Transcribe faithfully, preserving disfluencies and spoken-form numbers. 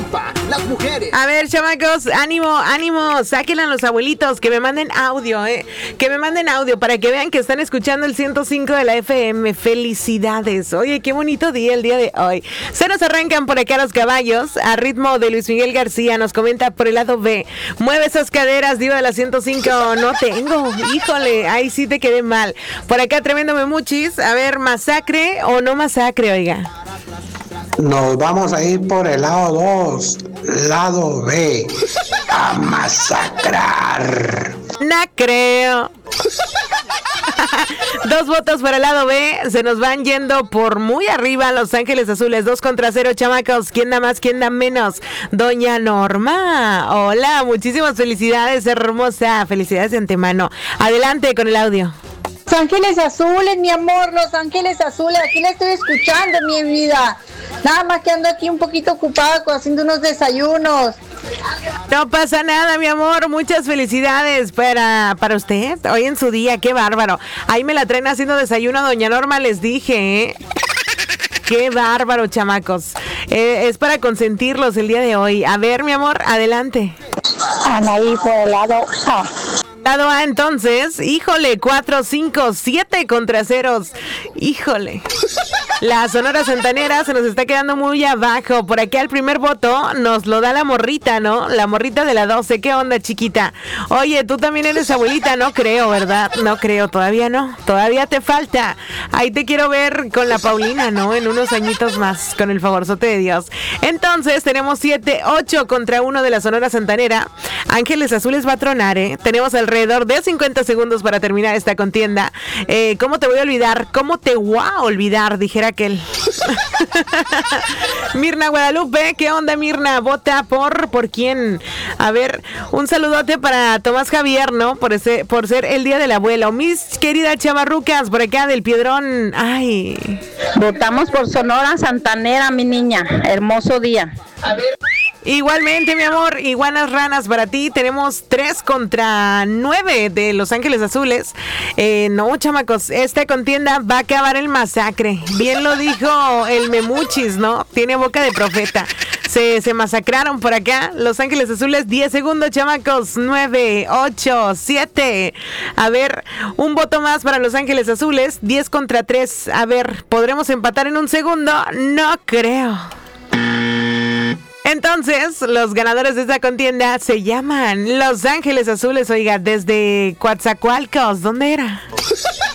compa, las mujeres. A ver, chamacos, ánimo, ánimo, sáquenle a los abuelitos, que me manden audio, eh, que me manden audio para que vean que están escuchando el ciento cinco de la F M. Felicidades. Oye, qué bonito día el día de hoy. Se nos arrancan por acá los caballos, a ritmo de Luis Miguel García, nos comenta por el lado B. Mueve esas caderas, diva de la ciento cinco. No tengo, híjole, ahí sí te quedé mal. Por acá, tremendo memuchis. A ver, masacre o no masacre, oiga. Nos vamos a ir por el lado dos, lado B, a masacrar. No creo. Dos votos para el lado B. Se nos van yendo por muy arriba Los Ángeles Azules. Dos contra cero, chamacos. ¿Quién da más? ¿Quién da menos? Doña Norma. Hola, muchísimas felicidades, hermosa. Felicidades de antemano. Adelante con el audio. Los Ángeles Azules, mi amor, Los Ángeles Azules, aquí la estoy escuchando, mi vida. Nada más que ando aquí un poquito ocupada haciendo unos desayunos. No pasa nada, mi amor, muchas felicidades para, para usted, hoy en su día, qué bárbaro. Ahí me la traen haciendo desayuno a Doña Norma, les dije, ¿eh? Qué bárbaro, chamacos. Eh, es para consentirlos el día de hoy. A ver, mi amor, adelante. Anaí por el lado A. Lado A, entonces, híjole, cuatro, cinco, siete contra ceros. Híjole. La Sonora Santanera se nos está quedando muy abajo. Por aquí el primer voto nos lo da la morrita, ¿no? La morrita de la doce. ¿Qué onda, chiquita? Oye, tú también eres abuelita, no creo, ¿verdad? No creo, todavía no. Todavía te falta. Ahí te quiero ver con la Paulina, ¿no? En unos añitos más, con el favorzote de Dios. Entonces, tenemos siete, ocho contra uno de la Sonora Santanera. Ángeles Azules va a tronar, ¿eh? Tenemos alrededor de cincuenta segundos para terminar esta contienda. Eh, ¿Cómo te voy a olvidar? ¿Cómo te voy a olvidar? Dijera aquel. Mirna Guadalupe, ¿qué onda, Mirna? Vota por por quién. A ver, un saludote para Tomás Javier, ¿no? Por ese, por ser el día del abuelo. Mis queridas chavarrucas, por acá del Piedrón. Ay. Votamos por Sonora Santanera, mi niña. Hermoso día. A ver. Igualmente, mi amor, iguanas ranas para ti. Tenemos tres contra nueve de Los Ángeles Azules. Eh, no, chamacos, esta contienda va a acabar el masacre. Bien lo dijo el Memuchis, ¿no? Tiene boca de profeta. Se, se masacraron por acá. Los Ángeles Azules, diez segundos, chamacos. nueve, ocho, siete. A ver, un voto más para Los Ángeles Azules. diez contra tres. A ver, ¿podremos empatar en un segundo? No creo. Entonces, los ganadores de esta contienda se llaman Los Ángeles Azules, oiga, desde Coatzacoalcos. ¿Dónde era?